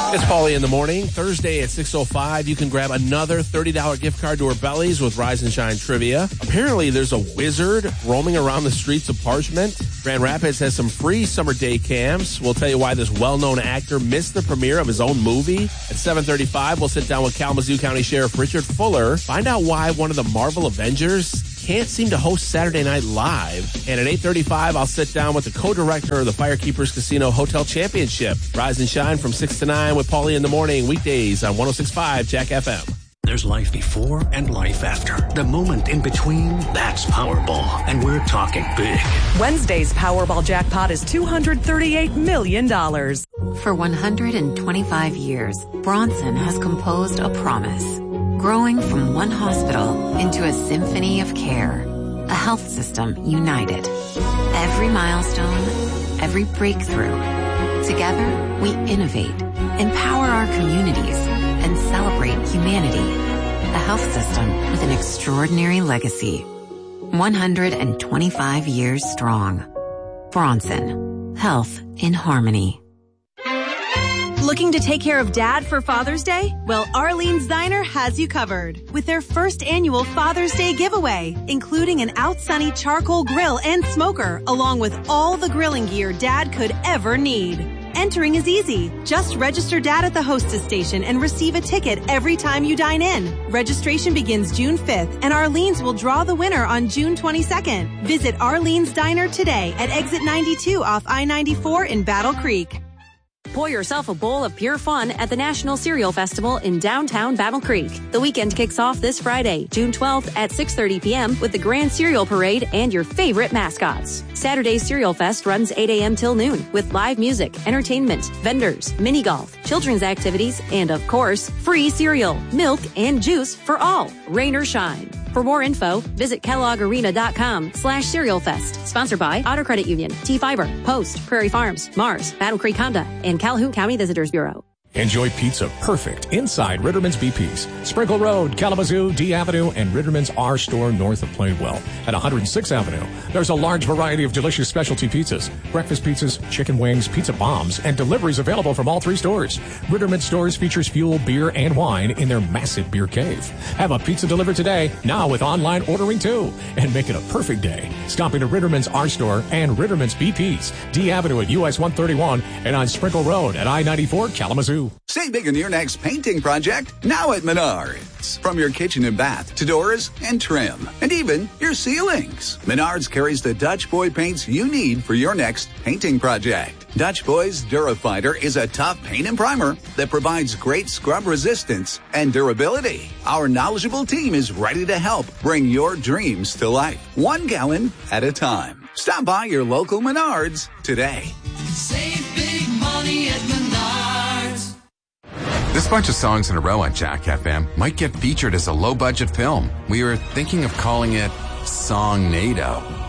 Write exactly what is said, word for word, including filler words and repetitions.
It's Paulie in the morning. Thursday at six oh five, you can grab another thirty dollars gift card to our bellies with Rise and Shine Trivia. Apparently, there's a wizard roaming around the streets of Parchment. Grand Rapids has some free summer day camps. We'll tell you why this well-known actor missed the premiere of his own movie. At seven thirty-five, we'll sit down with Kalamazoo County Sheriff Richard Fuller, find out why one of the Marvel Avengers can't seem to host Saturday Night Live. And at eight thirty-five, I'll sit down with the co-director of the Firekeepers Casino Hotel Championship. Rise and Shine from six to nine with Paulie in the morning, weekdays on one oh six point five Jack F M. There's life before and life after. The moment in between, that's Powerball. And we're talking big. Wednesday's Powerball jackpot is two hundred thirty-eight million dollars. For one hundred twenty-five years, Bronson has composed a promise. Growing from one hospital into a symphony of care. A health system united. Every milestone, every breakthrough. Together, we innovate, empower our communities, and celebrate humanity. A health system with an extraordinary legacy. one hundred twenty-five years strong. Bronson. Health in harmony. Looking to take care of Dad for Father's Day? Well, Arlene's Diner has you covered with their first annual Father's Day giveaway, including an Out Sunny charcoal grill and smoker, along with all the grilling gear Dad could ever need. Entering is easy. Just register Dad at the hostess station and receive a ticket every time you dine in. Registration begins June fifth, and Arlene's will draw the winner on June twenty-second. Visit Arlene's Diner today at exit ninety-two off I ninety-four in Battle Creek. Pour yourself a bowl of pure fun at the National Cereal Festival in downtown Battle Creek. The weekend kicks off this Friday, June twelfth at six thirty p.m. with the Grand Cereal Parade and your favorite mascots. Saturday's Cereal Fest runs eight a.m. till noon with live music, entertainment, vendors, mini golf, children's activities, and of course, free cereal, milk, and juice for all, rain or shine. For more info, visit kelloggarena.com slash cereal fest. Sponsored by Auto Credit Union, T-Fiber, Post, Prairie Farms, Mars, Battle Creek Honda, and Calhoun County Visitors Bureau. Enjoy pizza perfect inside Ritterman's B P's. Sprinkle Road, Kalamazoo, D Avenue, and Ritterman's R Store north of Plainwell. At one hundred sixth Avenue, there's a large variety of delicious specialty pizzas, breakfast pizzas, chicken wings, pizza bombs, and deliveries available from all three stores. Ritterman's stores features fuel, beer, and wine in their massive beer cave. Have a pizza delivered today, now with online ordering too, and make it a perfect day. Stop into Ritterman's R Store and Ritterman's B P's, D Avenue at U S one thirty-one, and on Sprinkle Road at I ninety-four, Kalamazoo. Save big on your next painting project now at Menards. From your kitchen and bath to doors and trim and even your ceilings. Menards carries the Dutch Boy paints you need for your next painting project. Dutch Boy's Durafighter is a tough paint and primer that provides great scrub resistance and durability. Our knowledgeable team is ready to help bring your dreams to life, one gallon at a time. Stop by your local Menards today. Save big money at Menards. This bunch of songs in a row on Jack F M might get featured as a low-budget film. We were thinking of calling it Songnado.